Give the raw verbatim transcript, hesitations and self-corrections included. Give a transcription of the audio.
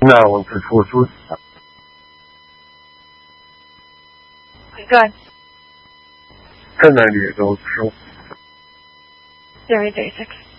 No, I want to talk to Good. ten ninety-eight, those show. Very basic.